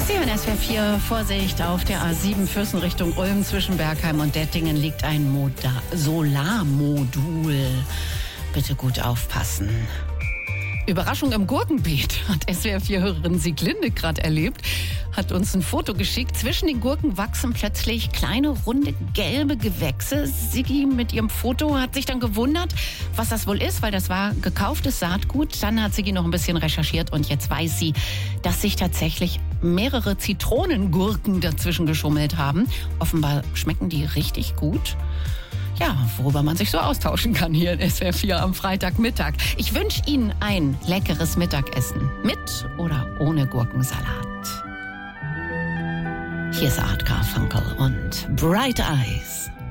Sie hören SWR 4, Vorsicht, auf der A7 Fürsten Richtung Ulm zwischen Bergheim und Dettingen liegt ein Solarmodul. Bitte gut aufpassen. Überraschung im Gurkenbeet hat SWR4-Hörerin Sieglinde gerade erlebt, hat uns ein Foto geschickt. Zwischen den Gurken wachsen plötzlich kleine, runde, gelbe Gewächse. Sigi mit ihrem Foto hat sich dann gewundert, was das wohl ist, weil das war gekauftes Saatgut. Dann hat Sigi noch ein bisschen recherchiert und jetzt weiß sie, dass sich tatsächlich mehrere Zitronengurken dazwischen geschummelt haben. Offenbar schmecken die richtig gut. Ja, worüber man sich so austauschen kann hier in SWR 4 am Freitagmittag. Ich wünsche Ihnen ein leckeres Mittagessen mit oder ohne Gurkensalat. Hier ist Art Garfunkel und Bright Eyes.